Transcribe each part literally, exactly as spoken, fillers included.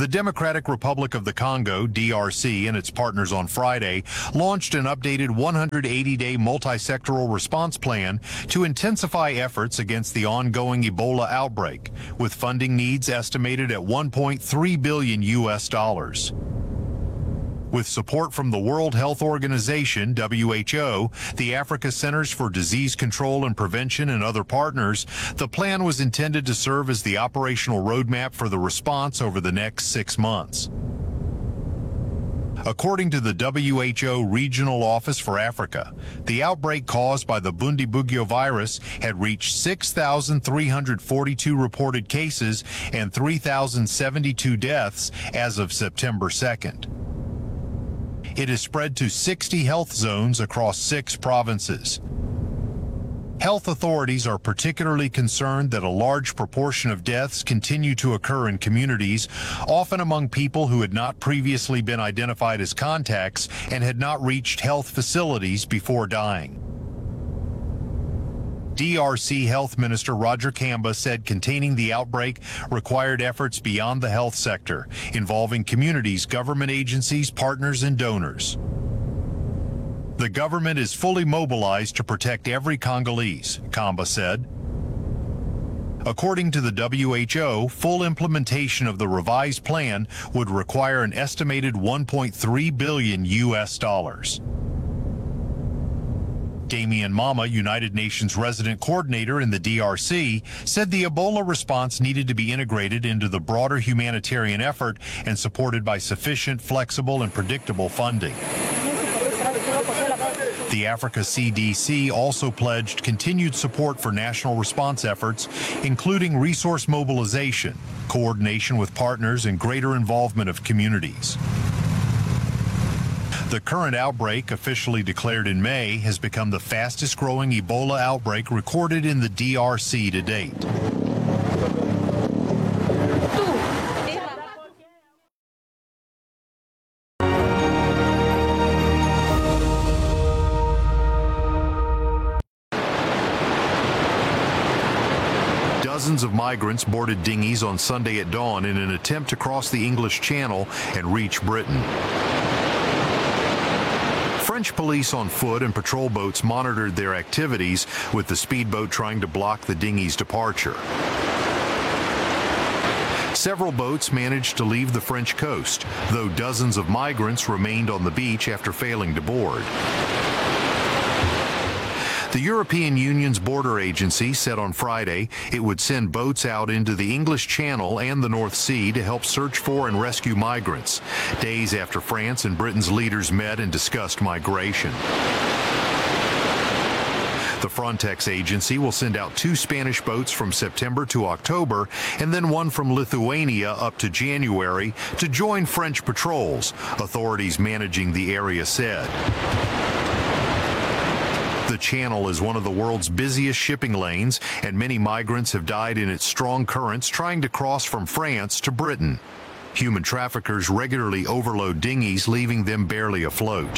The Democratic Republic of the Congo, D R C, and its partners on Friday launched an updated one hundred eighty day multi-sectoral response plan to intensify efforts against the ongoing Ebola outbreak, with funding needs estimated at one point three billion U S dollars. With support from the World Health Organization, W H O, the Africa Centers for Disease Control and Prevention, and other partners, the plan was intended to serve as the operational roadmap for the response over the next six months. According to the W H O Regional Office for Africa, the outbreak caused by the Bundibugyo virus had reached six thousand three hundred forty-two reported cases and three thousand seventy-two deaths as of September second. It has spread to sixty health zones across six provinces. Health authorities are particularly concerned that a large proportion of deaths continue to occur in communities, often among people who had not previously been identified as contacts and had not reached health facilities before dying. D R C Health Minister Roger Kamba said containing the outbreak required efforts beyond the health sector, involving communities, government agencies, partners, and donors. The government is fully mobilized to protect every Congolese, Kamba said. According to the W H O, full implementation of the revised plan would require an estimated one point three billion U S dollars. Damian Mama, United Nations resident coordinator in the D R C, said the Ebola response needed to be integrated into the broader humanitarian effort and supported by sufficient, flexible, and predictable funding. The Africa C D C also pledged continued support for national response efforts, including resource mobilization, coordination with partners, and greater involvement of communities. The current outbreak, officially declared in May, has become the fastest growing Ebola outbreak recorded in the D R C to date. Dozens of migrants boarded dinghies on Sunday at dawn in an attempt to cross the English Channel and reach Britain. French police on foot and patrol boats monitored their activities, with the speedboat trying to block the dinghy's departure. Several boats managed to leave the French coast, though dozens of migrants remained on the beach after failing to board. The European Union's border agency said on Friday it would send boats out into the English Channel and the North Sea to help search for and rescue migrants, days after France and Britain's leaders met and discussed migration. The Frontex agency will send out two Spanish boats from September to October and then one from Lithuania up to January to join French patrols, authorities managing the area said. The Channel is one of the world's busiest shipping lanes, and many migrants have died in its strong currents trying to cross from France to Britain. Human traffickers regularly overload dinghies, leaving them barely afloat.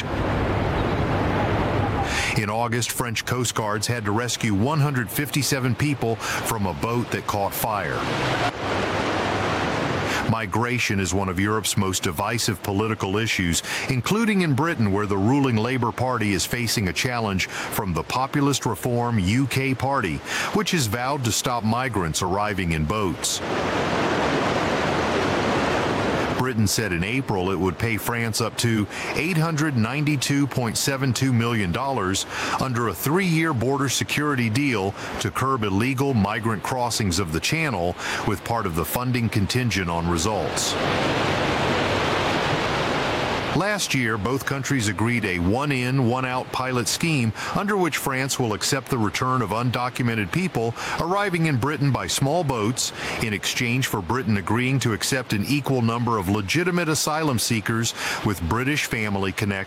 In August, French Coast Guards had to rescue one hundred fifty-seven people from a boat that caught fire. Migration is one of Europe's most divisive political issues, including in Britain, where the ruling Labour Party is facing a challenge from the Populist Reform U K Party, which has vowed to stop migrants arriving in boats. Britain said in April it would pay France up to eight hundred ninety-two point seven two million dollars under a three-year border security deal to curb illegal migrant crossings of the Channel, with part of the funding contingent on results. Last year, both countries agreed a one-in, one-out pilot scheme under which France will accept the return of undocumented people arriving in Britain by small boats in exchange for Britain agreeing to accept an equal number of legitimate asylum seekers with British family connections.